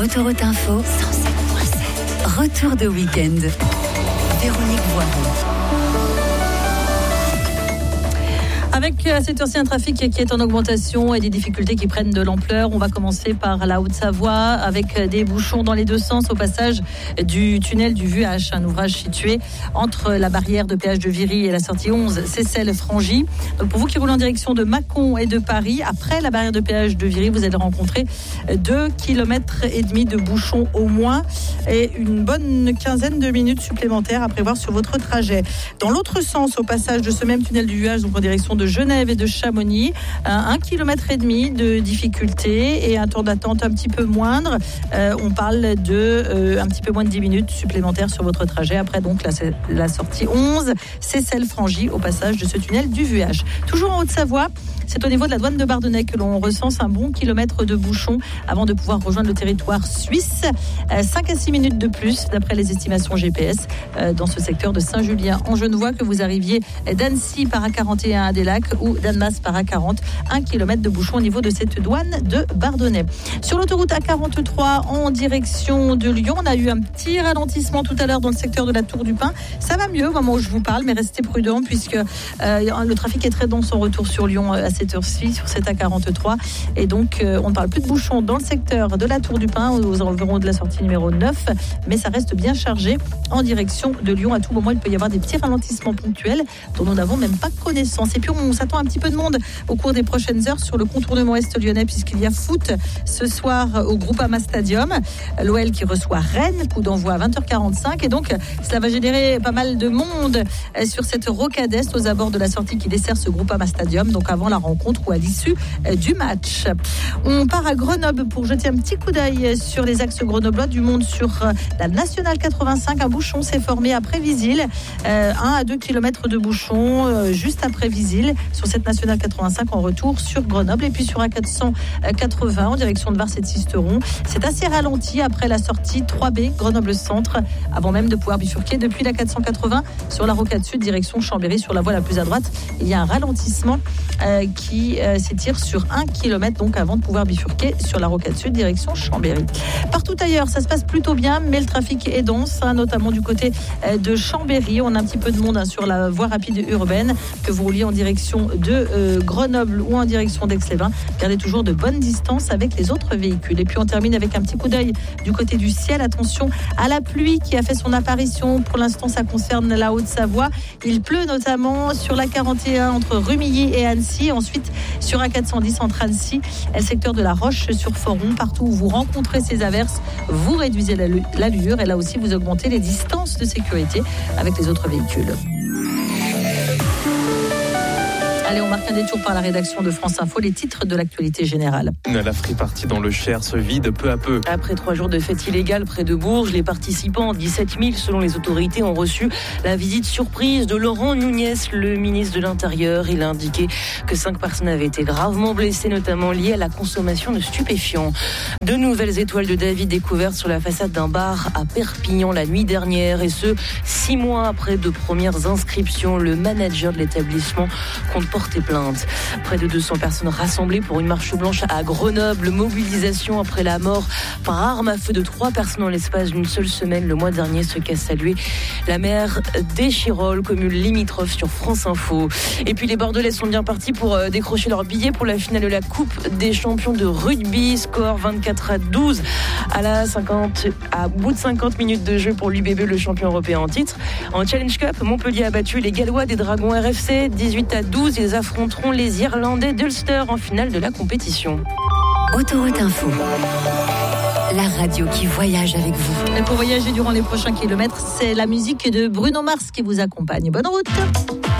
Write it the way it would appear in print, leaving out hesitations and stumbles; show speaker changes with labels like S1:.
S1: Autoroute Info, 107.7. Retour de week-end. Véronique Voiron.
S2: Avec à cette heure-ci un trafic qui est en augmentation et des difficultés qui prennent de l'ampleur. On va commencer par la Haute-Savoie avec des bouchons dans les deux sens au passage du tunnel du Vuache, un ouvrage situé entre la barrière de péage de Viry et la sortie 11 Seyssel-Frangy. Donc pour vous qui roulez en direction de Mâcon et de Paris, après la barrière de péage de Viry, vous allez rencontrer 2,5 km de bouchons au moins et une bonne quinzaine de minutes supplémentaires à prévoir sur votre trajet. Dans l'autre sens, au passage de ce même tunnel du Vuache, donc en direction de Genève et de Chamonix, 1,5 km de difficulté et un temps d'attente un petit peu moindre. On parle de un petit peu moins de 10 minutes supplémentaires sur votre trajet. Après donc la sortie 11 Seyssel-Frangy au passage de ce tunnel du Vuache. Toujours en Haute-Savoie, c'est au niveau de la douane de Bardonnay que l'on recense un bon kilomètre de bouchons avant de pouvoir rejoindre le territoire suisse. 5 à 6 minutes de plus d'après les estimations GPS dans ce secteur de Saint-Julien en Genevois, que vous arriviez d'Annecy par A41 à Des Lacs ou d'Annemasse par A40. 1 km de bouchons au niveau de cette douane de Bardonnay. Sur l'autoroute A43 en direction de Lyon, on a eu un petit ralentissement tout à l'heure dans le secteur de la Tour du Pin. Ça va mieux au moment où je vous parle, mais restez prudents puisque le trafic est très dense en retour sur Lyon à cette heure-ci, sur cette A43. Et donc, on ne parle plus de bouchons dans le secteur de la Tour du Pin, aux environs de la sortie numéro 9, mais ça reste bien chargé en direction de Lyon. À tout moment, il peut y avoir des petits ralentissements ponctuels dont nous n'avons même pas connaissance. Et puis, on s'attend un petit peu de monde au cours des prochaines heures sur le contournement est lyonnais, puisqu'il y a foot ce soir au Groupama Stadium. L'OL qui reçoit Rennes, coup d'envoi à 20h45. Et donc, cela va générer pas mal de monde sur cette rocade est aux abords de la sortie qui dessert ce Groupama Stadium, donc avant la rencontre ou à l'issue du match. On part à Grenoble pour jeter un petit coup d'œil sur les axes grenoblois. Du monde sur la Nationale 85. Un bouchon s'est formé à Prévisil. 1 à 2 km de bouchon juste après Visil sur cette Nationale 85 en retour sur Grenoble. Et puis sur A480 en direction de Vars et de Sisteron, c'est assez ralenti après la sortie 3B Grenoble Centre, avant même de pouvoir bifurquer depuis la 480 sur la rocade sud direction Chambéry sur la voie la plus à droite. Il y a un ralentissement qui s'étire sur 1 km donc avant de pouvoir bifurquer sur la rocade sud direction Chambéry. Partout ailleurs, ça se passe plutôt bien, mais le trafic est dense, notamment du côté de Chambéry. On a un petit peu de monde sur la voie rapide urbaine, que vous rouliez en direction de Grenoble ou en direction d'Aix-les-Bains. Gardez toujours de bonnes distances avec les autres véhicules. Et puis on termine avec un petit coup d'œil du côté du ciel. Attention à la pluie qui a fait son apparition. Pour l'instant, ça concerne la Haute-Savoie. Il pleut notamment sur la 41 entre Rumilly et Annecy. Ensuite, sur A410 entre Annecy et le secteur de la Roche-sur-Foron. Partout où vous rencontrez ces averses, vous réduisez l'allure et là aussi, vous augmentez les distances de sécurité avec les autres véhicules. Allez, on marque un détour par la rédaction de France Info, les titres de l'actualité générale.
S3: La free party dans le Cher se vide peu à peu.
S4: Après 3 jours de fête illégale près de Bourges, les participants, 17 000 selon les autorités, ont reçu la visite surprise de Laurent Nunez, le ministre de l'Intérieur. Il a indiqué que 5 personnes avaient été gravement blessées, notamment liées à la consommation de stupéfiants. 2 nouvelles étoiles de David découvertes sur la façade d'un bar à Perpignan la nuit dernière, et ce, 6 mois après de premières inscriptions. Le manager de l'établissement compte porter plainte. Près de 200 personnes rassemblées pour une marche blanche à Grenoble. Mobilisation après la mort par arme à feu de 3 personnes en l'espace d'une seule semaine le mois dernier, ce qu'a salué la maire d'Échirolles, commune limitrophe, sur France Info. Et puis les Bordelais sont bien partis pour décrocher leur billet pour la finale de la Coupe des champions de rugby. Score 24-12 à bout de 50 minutes de jeu pour l'UBB, le champion européen en titre. En Challenge Cup, Montpellier a battu les Gallois des Dragons RFC 18-12. Ils affronteront les Irlandais d'Ulster en finale de la compétition.
S1: Autoroute Info, la radio qui voyage avec vous.
S2: Et pour voyager durant les prochains kilomètres, c'est la musique de Bruno Mars qui vous accompagne. Bonne route!